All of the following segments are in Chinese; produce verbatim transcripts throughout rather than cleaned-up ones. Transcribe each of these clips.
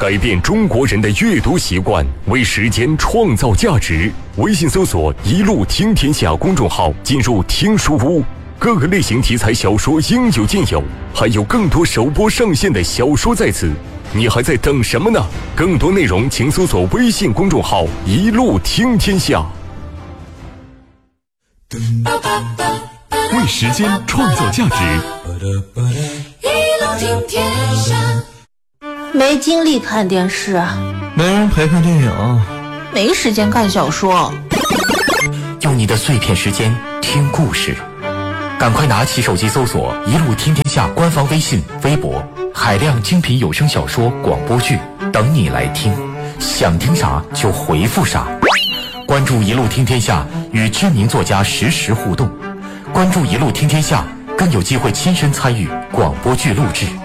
改变中国人的阅读习惯，为时间创造价值。微信搜索“一路听天下”公众号，进入听书屋，各个类型题材小说应有尽有，还有更多首播上线的小说在此。你还在等什么呢？更多内容请搜索微信公众号“一路听天下”。为时间创造价值， 一路听天下。 没精力看电视， 没人陪看电影， 没时间看小说。 用你的碎片时间听故事，赶快拿起手机搜索“一路听天下”官方微信、微博，海量精品有声小说、广播剧等你来听，想听啥就回复啥。关注“一路听天下”，与知名作家实时互动。关注“一路听天下”，更有机会亲身参与广播剧录制。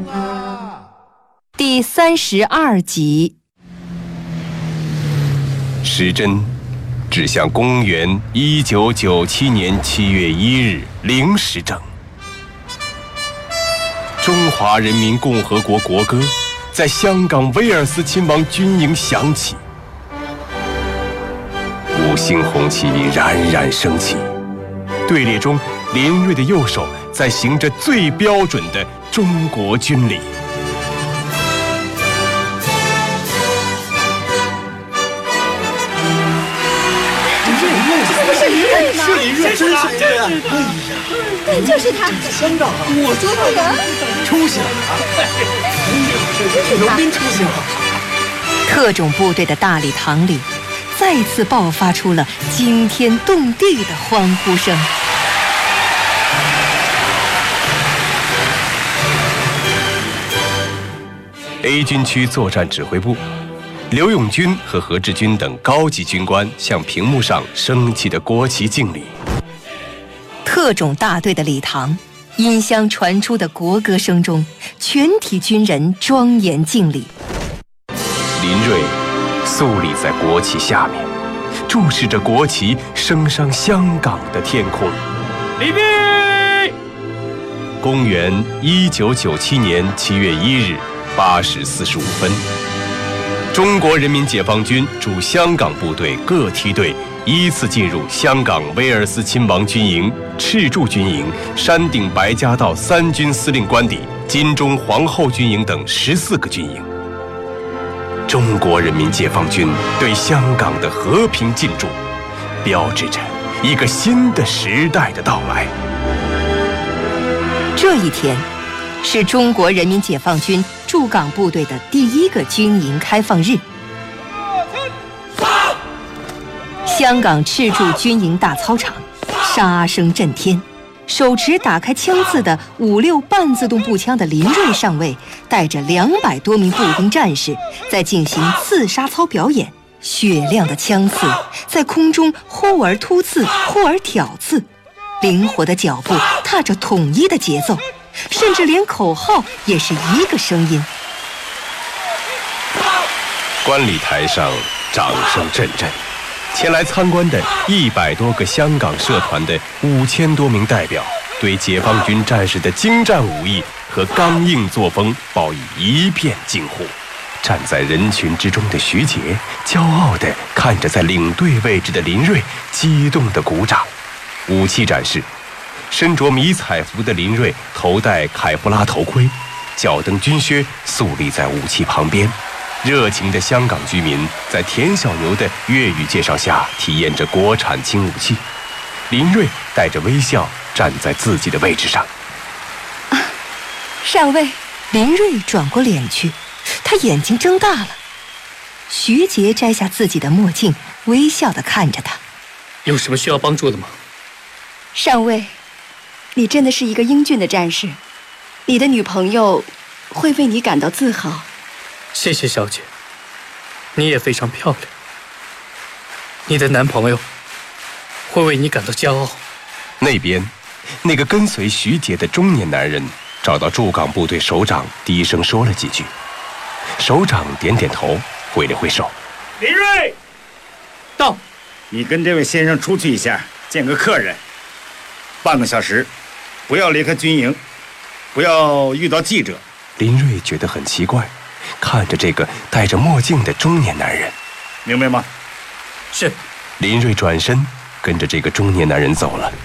第三十二集， 时针指向公元一九九七年七月一日零时整。中华人民共和国国歌在香港威尔斯亲王军营响起，五星红旗冉冉升起。队列中，林睿的右手在行着最标准的中国军礼。 是林睿吗？是林睿，真是林睿！哎呀， 对，就是他。 香港啊，我说他了，出息了啊！有兵出息了。 特种部队的大礼堂里，再次爆发出了惊天动地的欢呼声。 A 军区作战指挥部，刘永军和何志军等高级军官向屏幕上升起的国旗敬礼。 特种大队的礼堂，音箱传出的国歌声中，全体军人庄严敬礼。 林睿肃立在国旗下面，注视着国旗升上香港的天空。 礼毕。 公元一九九七年七月一日八时四十五分，中国人民解放军驻香港部队各梯队依次进入香港威尔斯亲王军营、赤柱军营、山顶白加道三军司令官邸、金钟皇后军营等十四个军营。中国人民解放军对香港的和平进驻，标志着一个新的时代的到来。 这一天，是中国人民解放军驻港部队的第一个军营开放日。香港赤柱军营大操场，杀声震天。手持打开枪刺的五六半自动步枪的林睿上尉，带着两百多名步兵战士，在进行刺杀操表演。雪亮的枪刺在空中忽而突刺，忽而挑刺，灵活的脚步踏着统一的节奏，甚至连口号也是一个声音。 观礼台上掌声阵阵，前来参观的一百多个香港社团的五千多名代表，对解放军战士的精湛武艺和刚硬作风报以一片惊呼。站在人群之中的徐杰骄傲地看着在领队位置的林睿，激动地鼓掌。武器展示，身着迷彩服的林睿头戴凯夫拉头盔，脚蹬军靴，肃立在武器旁边。热情的香港居民在田小牛的粤语介绍下体验着国产轻武器。林睿带着微笑站在自己的位置上。 啊，上尉。林睿转过脸去，他眼睛睁大了。徐杰摘下自己的墨镜，微笑地看着他。 有什么需要帮助的吗？ 上尉，你真的是一个英俊的战士，你的女朋友会为你感到自豪。 谢谢小姐，你也非常漂亮。你的男朋友会为你感到骄傲。 那边，那个跟随徐杰的中年男人找到驻港部队首长，低声说了几句。首长点点头，挥了挥手。 林睿， 到。 你跟这位先生出去一下，见个客人。半个小时，不要离开军营，不要遇到记者。 林睿觉得很奇怪， 看着这个戴着墨镜的中年男人。 明白吗？ 是。 林瑞转身跟着这个中年男人走了。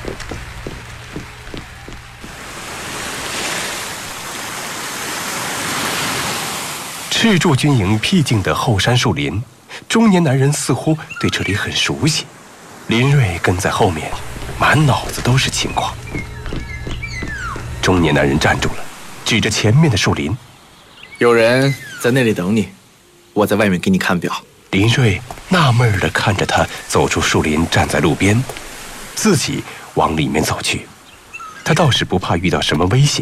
赤柱军营僻静的后山树林，中年男人似乎对这里很熟悉。林瑞跟在后面，满脑子都是情况。中年男人站住了，指着前面的树林：“ 有人在那里等你，我在外面给你看表。” 林瑞纳闷地看着他走出树林，站在路边，自己往里面走去。他倒是不怕遇到什么危险。